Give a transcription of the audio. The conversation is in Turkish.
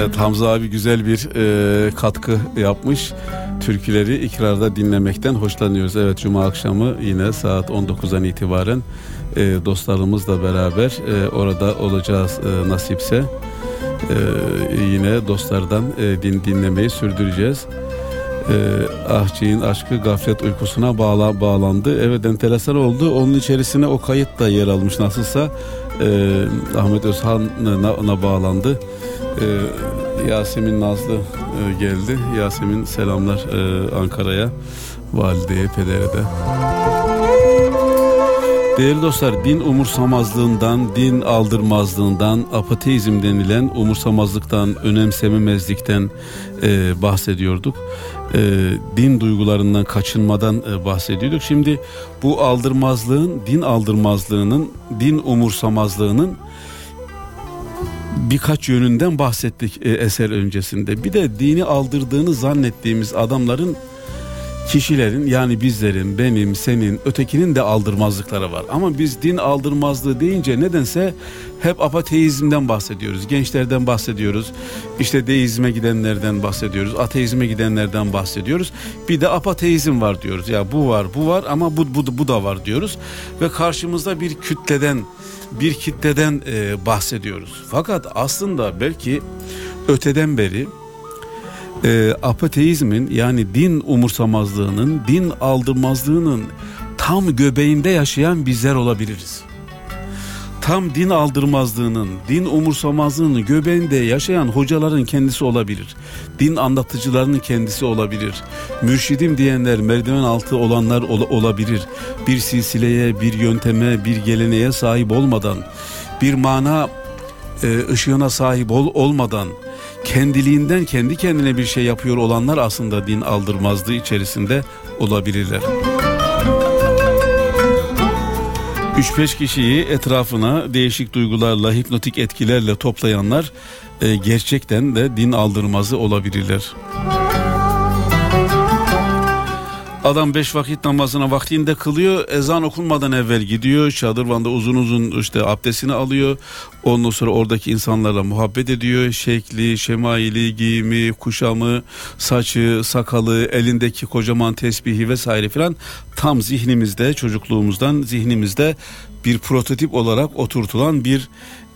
Evet, Hamza abi güzel bir katkı yapmış. Türküleri ikrarda dinlemekten hoşlanıyoruz. Evet, Cuma akşamı yine saat 19'dan itibaren dostlarımızla beraber orada olacağız nasipse. Yine dostlardan dinlemeyi sürdüreceğiz. Ahçı'nın aşkı gaflet uykusuna bağlandı. Evet, enteresan oldu. Onun içerisine o kayıt da yer almış nasılsa. Ahmet Özhan'a bağlandı. Yasemin Nazlı geldi. Yasemin selamlar Ankara'ya, valideye, pedere de. Değerli dostlar, din umursamazlığından, din aldırmazlığından, apateizm denilen umursamazlıktan, önemsememezlikten bahsediyorduk. Din duygularından kaçınmadan bahsediyorduk. Şimdi bu aldırmazlığın, din aldırmazlığının, din umursamazlığının birkaç yönünden bahsettik eser öncesinde. Bir de dini aldırdığını zannettiğimiz adamların, kişilerin, yani bizlerin, benim, senin, ötekinin de aldırmazlıkları var. Ama biz din aldırmazlığı deyince nedense hep apateizmden bahsediyoruz. Gençlerden bahsediyoruz. İşte deizme gidenlerden bahsediyoruz. Ateizme gidenlerden bahsediyoruz. Bir de apateizm var diyoruz. Ya bu var ama bu da var diyoruz. Ve karşımızda bir kitleden bahsediyoruz. Fakat aslında belki öteden beri apateizmin, yani din umursamazlığının, din aldırmazlığının tam göbeğinde yaşayan bizler olabiliriz. Tam din aldırmazlığının, din umursamazlığının göbeğinde yaşayan hocaların kendisi olabilir. Din anlatıcılarının kendisi olabilir. Mürşidim diyenler, merdiven altı olanlar olabilir. Bir silsileye, bir yönteme, bir geleneğe sahip olmadan, bir mana ışığına sahip olmadan, kendiliğinden kendi kendine bir şey yapıyor olanlar aslında din aldırmazlığı içerisinde olabilirler. 3-5 kişiyi etrafına değişik duygularla, hipnotik etkilerle toplayanlar gerçekten de din aldırmazı olabilirler. Adam 5 vakit namazına vaktinde kılıyor, ezan okunmadan evvel gidiyor, şadırvanda uzun işte abdestini alıyor, ondan sonra oradaki insanlarla muhabbet ediyor, şekli, şemaili, giyimi, kuşamı, saçı, sakalı, elindeki kocaman tesbihi vesaire filan tam zihnimizde, çocukluğumuzdan zihnimizde bir prototip olarak oturtulan bir